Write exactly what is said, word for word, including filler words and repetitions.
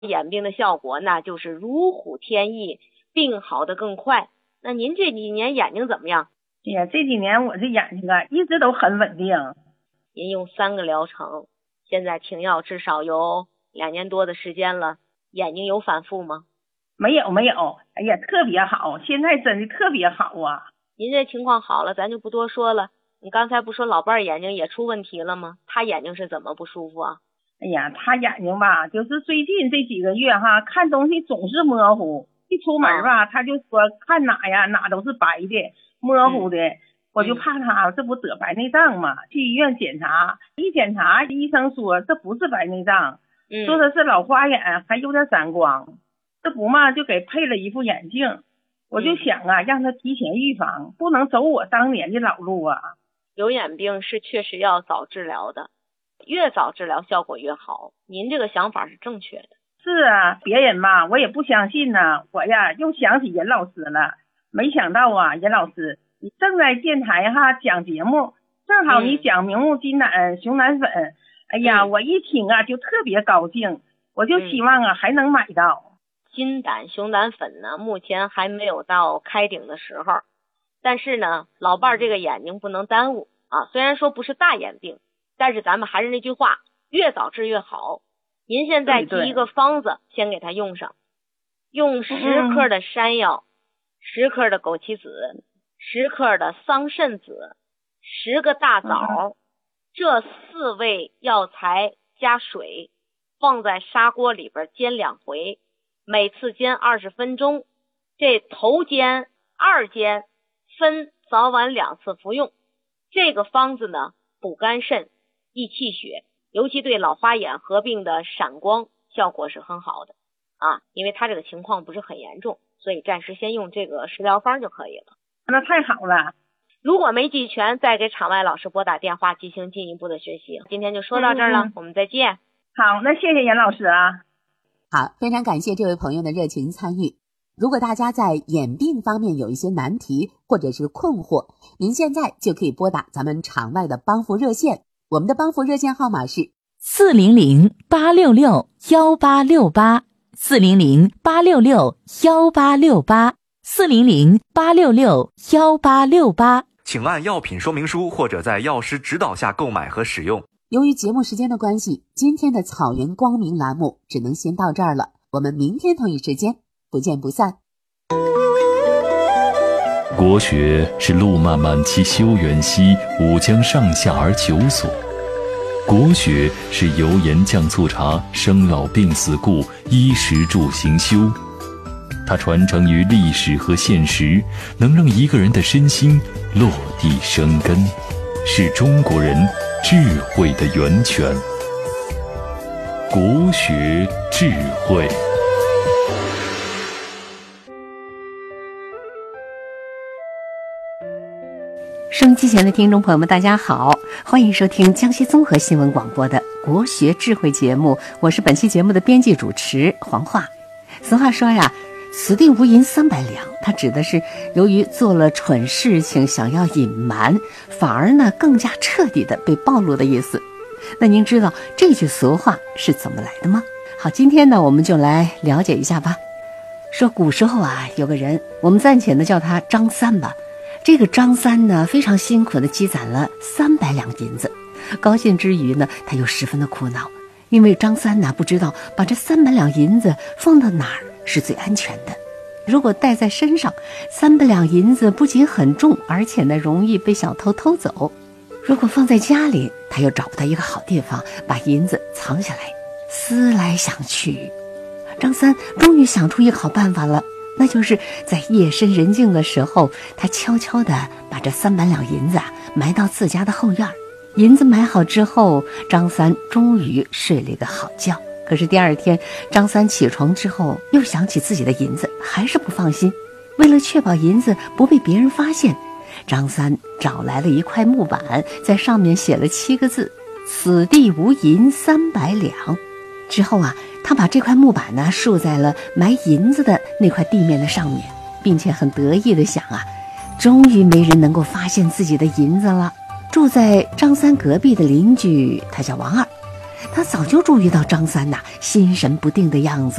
眼病的效果那就是如虎添翼，病好的更快。那您这几年眼睛怎么样？ 哎呀，这几年我这眼睛啊一直都很稳定。 您用三个疗程，现在停药至少有两年多的时间了，眼睛有反复吗？ 没有没有，哎呀特别好，现在真的特别好啊。 您这情况好了，咱就不多说了。你刚才不说老伴儿眼睛也出问题了吗？他眼睛是怎么不舒服啊？ 哎呀，他眼睛吧，就是最近这几个月哈，看东西总是模糊，一出门吧，啊、他就说看哪呀哪都是白的模糊的。嗯，我就怕他这不得白内障嘛，去医院检查，一检查医生说这不是白内障，嗯、说的是老花眼，还有点散光。这不嘛就给配了一副眼镜。我就想啊，让他提前预防，不能走我当年的老路啊。 有眼病是确实要早治疗的，越早治疗效果越好。您这个想法是正确的。 是啊，别人嘛我也不相信呢。我呀又想起任老师了，没想到啊，任老师你正在电台哈讲节目，正好你讲明目金胆熊胆粉，嗯、哎呀，我一听啊就特别高兴，我就希望啊、嗯、还能买到。 金胆熊胆粉呢，目前还没有到开顶的时候，但是呢，老伴儿这个眼睛不能耽误啊。虽然说不是大眼病，但是咱们还是那句话，越早治越好。您现在第一个方子先给他用上，用十克的山药，十克的枸杞子，十克的桑葚子，十个大枣，这四味药材加水，放在砂锅里边煎两回。每次煎二十分钟，这头煎、二煎分早晚两次服用。这个方子呢，补肝肾、益气血，尤其对老花眼合并的闪光效果是很好的啊。因为他这个情况不是很严重，所以暂时先用这个食疗方就可以了。 那太好了。如果没记全，再给场外老师拨打电话进行进一步的学习。今天就说到这儿了，嗯、我们再见。 好，那谢谢严老师啊。 好，非常感谢这位朋友的热情参与。如果大家在眼病方面有一些难题或者是困惑，您现在就可以拨打咱们场外的帮扶热线，我们的帮扶热线号码是四零零八六六幺八六八，四零零八六六幺八六八，四零零八六六幺八六八。 请按药品说明书或者在药师指导下购买和使用。 由于节目时间的关系，今天的草原光明栏目只能先到这儿了，我们明天同一时间不见不散。 国学是路漫漫其修远兮，吾将上下而求索。国学是油盐酱醋茶，生老病死故，衣食住行修。它传承于历史和现实，能让一个人的身心落地生根，是中国人智慧的源泉。国学智慧。 收音机前的听众朋友们大家好，欢迎收听江西综合新闻广播的国学智慧节目，我是本期节目的编辑主持黄华。俗话说呀，此地无银三百两，它指的是由于做了蠢事情想要隐瞒，反而呢更加彻底的被暴露的意思。那您知道这句俗话是怎么来的吗？好，今天呢我们就来了解一下吧。说古时候啊，有个人，我们暂且呢叫他张三吧。这个张三呢非常辛苦的积攒了三百两银子，高兴之余呢他又十分的苦恼，因为张三呢不知道把这三百两银子放到哪儿是最安全的。如果带在身上，三百两银子不仅很重，而且呢容易被小偷偷走。如果放在家里，他又找不到一个好地方把银子藏下来。思来想去，张三终于想出一个好办法了，那就是在夜深人静的时候，他悄悄地把这三百两银子啊埋到自家的后院。银子埋好之后，张三终于睡了一个好觉。可是第二天，张三起床之后又想起自己的银子，还是不放心。为了确保银子不被别人发现，张三找来了一块木板，在上面写了七个字：此地无银三百两。之后啊，他把这块木板呢竖在了埋银子的那块地面的上面，并且很得意地想啊，终于没人能够发现自己的银子了。住在张三隔壁的邻居，他叫王二， 他早就注意到张三呐心神不定的样子。